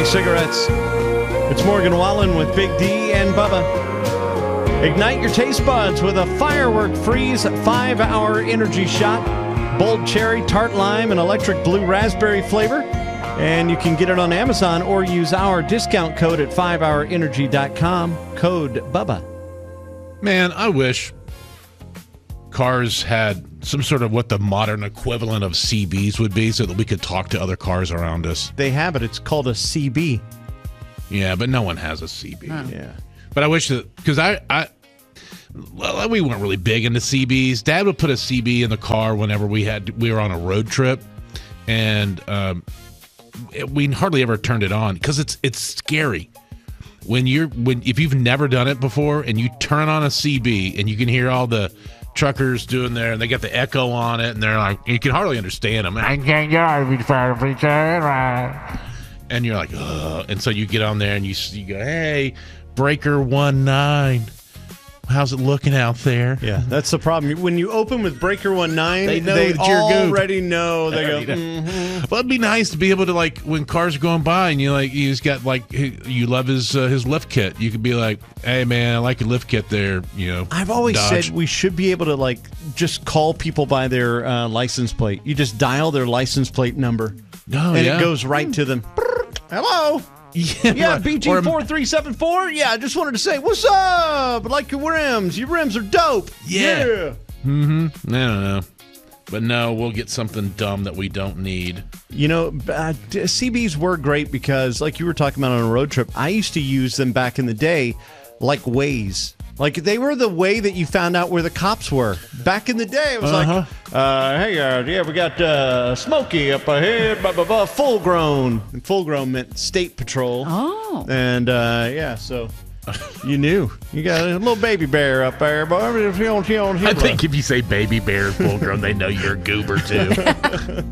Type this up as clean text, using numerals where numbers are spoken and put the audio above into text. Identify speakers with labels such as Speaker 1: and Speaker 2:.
Speaker 1: cigarettes. It's Morgan Wallen with Big D and Bubba. Ignite your taste buds with a Firework Freeze 5-hour energy shot. Bold cherry, tart lime, and electric blue raspberry flavor. And you can get it on Amazon or use our discount code at 5hourenergy.com. Code Bubba.
Speaker 2: Man, I wish cars had some sort of what the modern equivalent of CBs would be so that we could talk to other cars around us.
Speaker 1: They have it. It's called a CB.
Speaker 2: Yeah, but no one has a CB.
Speaker 1: Oh. Yeah.
Speaker 2: But I wish that, because we weren't really big into CBs. Dad would put a CB in the car whenever we were on a road trip, and we hardly ever turned it on because it's scary. If you've never done it before and you turn on a CB and you can hear all the truckers doing there and they got the echo on it and they're like, you can hardly understand them. And you're like, ugh. And so you get on there and you go, hey, Breaker 19, how's it looking out there?
Speaker 1: Yeah, that's the problem. When you open with Breaker 19,
Speaker 2: they know
Speaker 1: they
Speaker 2: that you're
Speaker 1: already know. They go,
Speaker 2: Well, it'd be nice to be able to, like, when cars are going by and he's got, like, you love his lift kit. You could be like, hey, man, I like your lift kit there,
Speaker 1: I've always
Speaker 2: Dodge.
Speaker 1: said we should be able to, like, just call people by their license plate. You just dial their license plate number.
Speaker 2: Oh,
Speaker 1: and
Speaker 2: yeah.
Speaker 1: it goes right to them.
Speaker 2: Yeah,
Speaker 1: Hello? Yeah, BG4374. Yeah, I just wanted to say, what's up? I like your rims. Your rims are dope.
Speaker 2: Yeah. Mm-hmm. I don't know. But no, we'll get something dumb that we don't need.
Speaker 1: CBs were great because, like you were talking about on a road trip, I used to use them back in the day like Waze. Like, they were the way that you found out where the cops were. Back in the day, it was like, hey, we got Smokey up ahead, blah, blah, blah, full grown. And full grown meant state patrol.
Speaker 3: Oh.
Speaker 1: And, so you knew. You got a little baby bear up there, boy.
Speaker 2: I think if you say baby bear full grown, they know you're a goober, too.